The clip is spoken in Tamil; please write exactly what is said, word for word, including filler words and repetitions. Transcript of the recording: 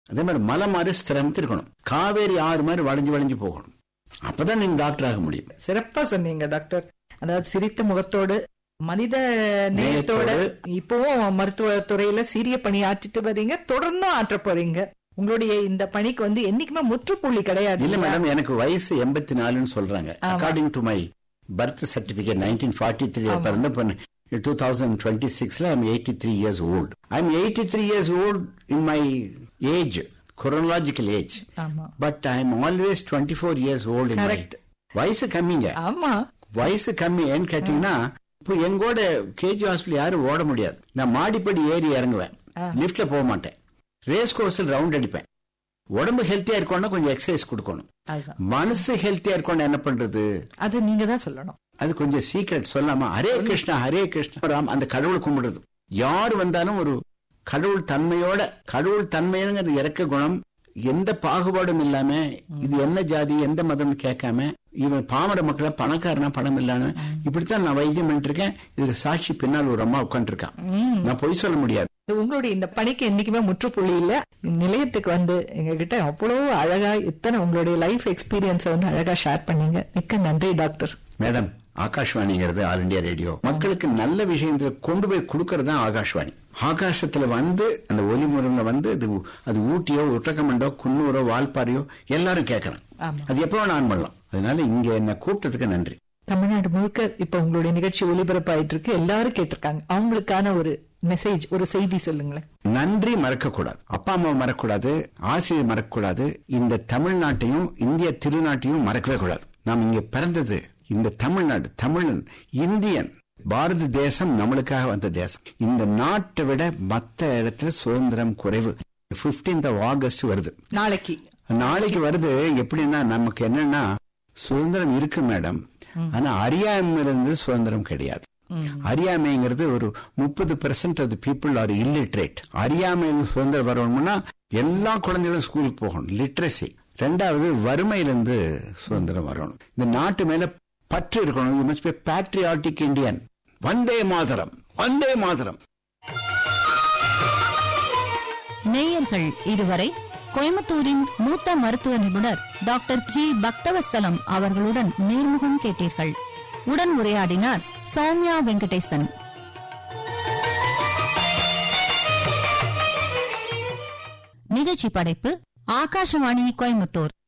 அதே மாதிரி மலை மாதிரி ஸ்திரமித்து இருக்கணும். காவேரி ஆறு மாதிரி வளைஞ்சு வளைஞ்சு போகணும். அப்பதான் நீங்க டாக்டர் ஆக முடியும். சிறப்பா சொன்னீங்க டாக்டர். அதாவது சிரித்த முகத்தோடு மனித நேயத்தோட இப்பவும் மருத்துவ துறையில சீரிய பணி ஆற்றிட்டு வர்றீங்க, தொடர்ந்தும் ஆற்ற போறீங்க. உங்களுடைய இந்த பணிக்கு வந்து என்னைக்குமே முற்றுப்புள்ளி கிடையாது. இல்ல மேடம், எனக்கு வயசு எண்பத்தி நாலுன்னு சொல்றாங்க. According to my birth certificate nineteen forty three பிறந்த பொண்ணு. two thousand twenty-six la I'm eighty-three years old. I'm eighty-three years old in my age, chronological age. ஆமா. But I'm always twenty-four years old in Correct. my வயசு கம்மிங்க. ஆமா, வயசு கம்மி. ஏன்னு கேட்டீங்கன்னா இப்போ எங்கோட கேஜி ஹாஸ்பிட்டல் யாரும் ஓட முடியாது. நான் மாடிப்படி ஏறி இறங்குவேன், லிப்ட்ல போக மாட்டேன், ரேஸ் கோர்ஸில் ரவுண்ட் அடிப்பேன். உடம்பு ஹெல்த்தியா இருக்கணும்னா கொஞ்சம் எக்ஸசைஸ் கொடுக்கணும். மனசு ஹெல்த்தியா இருக்கணும் என்ன பண்றது? அது நீங்க தான் சொல்லணும். அது கொஞ்சம் சீக்ரெட் சொல்லாமா? ஹரே கிருஷ்ணா ஹரே கிருஷ்ணா ராம், அந்த கடவுள் கும்பிடுறது. யாரு வந்தாலும் ஒரு கடவுள் தன்மையோட, கடவுள் தன்மைங்கிறது இறக்க குணம், எந்த பாகுபாடும் இல்லாம இது என்ன ஜாதி எந்த மதம் கேட்காம, இவன் பாமர மக்களை பணக்காரனா பணம் இல்லாம இப்படித்தான் நான் வைத்தியம் பண்ணிட்டு இருக்கேன். இதுக்கு சாட்சி பின்னால் ஒரு அம்மா உட்காந்து இருக்கான். நான் பொய் சொல்ல முடியாது. உங்களுடைய இந்த பணிக்கு என்னைக்குமே முற்றுப்புள்ளி இல்ல. நிலையத்துக்கு வந்து எங்க கிட்ட அவ்வளவு அழகா இத்தனை உங்களுடைய லைஃப் எக்ஸ்பீரியன்ஸ் வந்து அழகா ஷேர் பண்ணீங்க. மிக்க நன்றி doctor. Madam, ஆகாஷ்வாணிங்கிறது all India radio. மக்களுக்கு நல்ல விஷயங்களை கொண்டு போய் கொடுக்கறது தான் ஆகாஷ்வாணி. ஆகாசத்துல வந்து அந்த ஒலி முறையில வந்து அது ஊட்டியோ உட்டகமண்டோ குன்னூரோ வால்பாறையோ எல்லாரும் கேட்கணும். அது எப்போ நான் பண்ணலாம். அதனால இங்க என்ன கூப்பிட்டதுக்கு நன்றி. தமிழ்நாடு முழுக்க இப்ப உங்களுடைய நிகழ்ச்சி ஒலிபரப்பாயிட்டு இருக்கு, எல்லாரும் கேட்டிருக்காங்க. அவங்களுக்கான ஒரு மெசேஜ், ஒரு செய்தி சொல்லுங்களேன். நன்றி மறக்க கூடாது, அப்பா அம்மா மறக்கக்கூடாது, ஆசிரியர் மறக்கக்கூடாது, இந்த தமிழ்நாட்டையும் இந்திய திருநாட்டையும் மறக்கவே கூடாது. நாம் இங்க பிறந்தது இந்த தமிழ்நாடு, தமிழன், இந்தியன். பாரத தேசம் நம்மளுக்காக வந்த தேசம். இந்த நாட்டை விட மற்ற இடத்துல சுதந்திரம் குறைவு. பிப்டீன்த் ஆஃப் ஆகஸ்ட் வருது, நாளைக்கு நாளைக்கு வருது. எப்படின்னா நமக்கு என்னன்னா சுதந்திரம் இருக்கு மேடம், ஆனா அறியாமையிலிருந்து சுதந்திரம் கிடையாது. அறியாமைங்கிறது ஒரு முப்பது percent of the people are illiterate. அறியாமையிலிருந்து சுதந்திரம் வரணும்னா எல்லா குழந்தைகளும் ஸ்கூலுக்கு போகணும், லிட்ரஸி. ரெண்டாவது வறுமையிலிருந்து சுதந்திரம் வரணும். இந்த நாட்டு மேல பற்று இருக்கணும். You must be patriotic Indian. Vande Mataram, Vande Mataram. நேயர்கள் இதுவரை கோயம்புத்தூரின் மூத்த மருத்துவ நிபுணர் டாக்டர் ஜி பக்தவத்சலம் அவர்களுடன் நேர்முகம் கேட்டீர்கள். உடன் உரையாடினார் சௌமியா வெங்கடேசன். நிகழ்ச்சி படைப்பு ஆகாஷவாணி கோயம்புத்தூர்.